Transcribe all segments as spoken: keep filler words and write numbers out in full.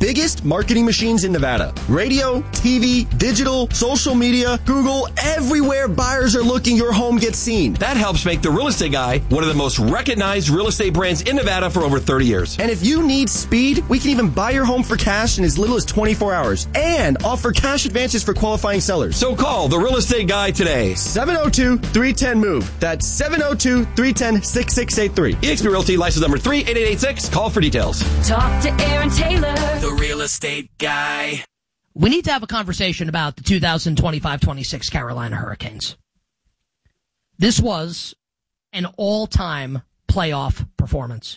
biggest marketing machines in Nevada. Radio, T V, digital, social media, Google, everywhere buyers are looking, your home gets seen. That helps make The Real Estate Guy one of the most recognized real estate brands in Nevada for over thirty years. And if you need speed, we can even buy your home for cash in as little as twenty-four hours and offer cash advances for qualifying sellers. So call The Real Estate Guy today. seven oh two, three one oh, MOVE. That's seven oh two, three one oh, six six eight three. eXp Realty license number three eight eight eight six. Call for details. Talk to Aaron Taylor, The Real Estate Guy. We need to have a conversation about the two thousand twenty-five twenty-six Carolina Hurricanes. This was an all-time playoff performance.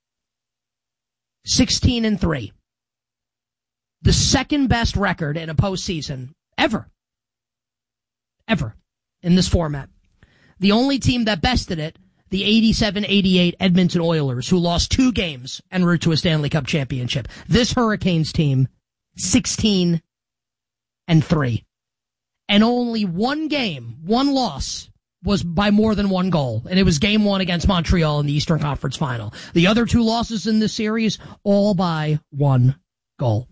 sixteen and three. The second best record in a postseason ever. Ever. In this format. The only team that bested it, the eighty-seven eighty-eight Edmonton Oilers, who lost two games en route to a Stanley Cup championship. This Hurricanes team, sixteen and three. And only one game, one loss, was by more than one goal. And it was game one against Montreal in the Eastern Conference Final. The other two losses in this series, all by one goal.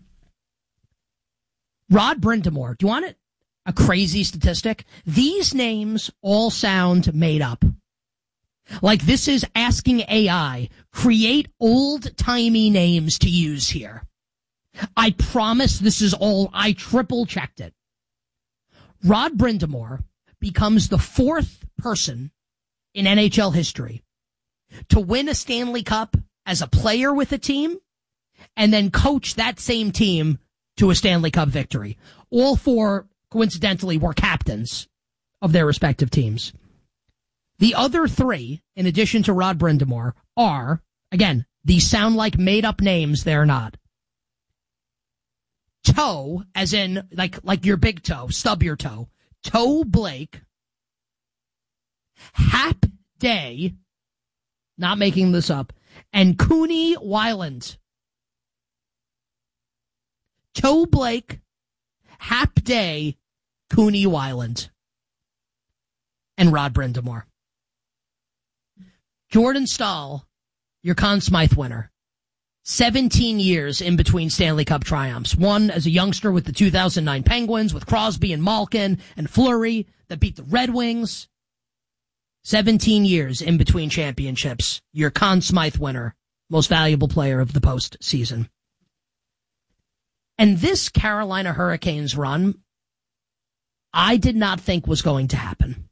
Rod Brind'Amour, do you want it? A crazy statistic? These names all sound made up. Like this is asking A I, create old-timey names to use here. I promise this is all, I triple-checked it. Rod Brind'Amour becomes the fourth person in N H L history to win a Stanley Cup as a player with a team and then coach that same team to a Stanley Cup victory. All four, coincidentally, were captains of their respective teams. The other three, in addition to Rod Brind'Amour, are, again, these sound like made-up names, they're not. Toe, as in, like, like your big toe, stub your toe. Toe Blake, Hap Day, not making this up, and Cooney Weiland. Toe Blake, Hap Day, Cooney Weiland, and Rod Brind'Amour. Jordan Staal, your Conn Smythe winner. seventeen years in between Stanley Cup triumphs. One as a youngster with the two thousand nine Penguins, with Crosby and Malkin and Fleury that beat the Red Wings. seventeen years in between championships. Your Conn Smythe winner, most valuable player of the postseason. And this Carolina Hurricanes run, I did not think was going to happen.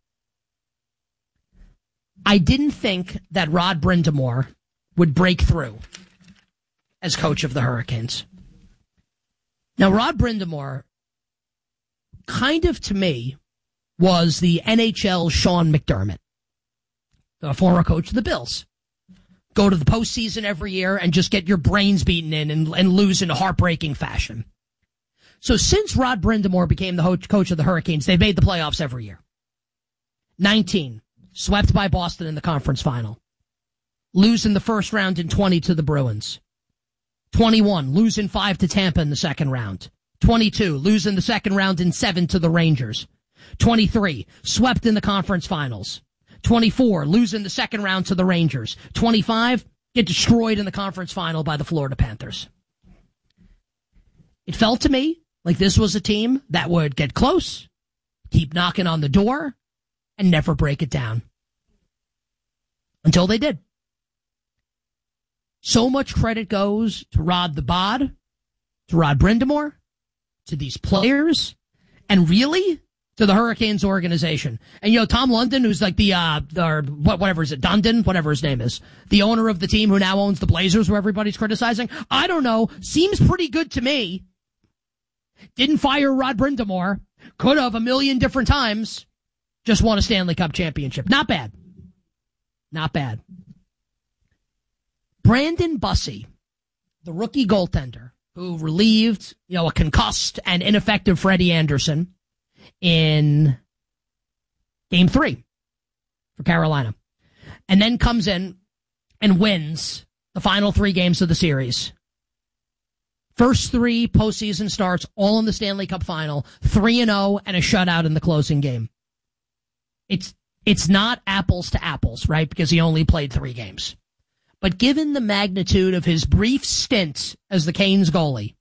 I didn't think that Rod Brind'Amour would break through as coach of the Hurricanes. Now, Rod Brind'Amour, kind of to me, was the N H L Sean McDermott, the former coach of the Bills. Go to the postseason every year and just get your brains beaten in and, and lose in a heartbreaking fashion. So since Rod Brind'Amour became the coach of the Hurricanes, they've made the playoffs every year. nineteen, swept by Boston in the conference final. Lose in the first round in twenty to the Bruins. twenty-one, lose in five to Tampa in the second round. twenty-two, lose in the second round in seven to the Rangers. twenty-three, swept in the conference finals. twenty-four, lose in the second round to the Rangers. twenty-five, get destroyed in the conference final by the Florida Panthers. It felt to me like this was a team that would get close, keep knocking on the door, and never break it down. Until they did. So much credit goes to Rod the Bod, to Rod Brind'Amour, to these players, and really to the Hurricanes organization. And, you know, Tom London, who's like the, uh, or whatever is it, Dundon, whatever his name is, the owner of the team who now owns the Blazers, who everybody's criticizing, I don't know, seems pretty good to me. Didn't fire Rod Brind'Amour. Could have a million different times. Just won a Stanley Cup championship. Not bad. Not bad. Brandon Bussi, the rookie goaltender, who relieved, you know, a concussed and ineffective Freddie Anderson in game three for Carolina. And then comes in and wins the final three games of the series. First three postseason starts, all in the Stanley Cup final, three and oh, and a shutout in the closing game. It's, it's not apples to apples, right? Because he only played three games. But given the magnitude of his brief stint as the Canes goalie,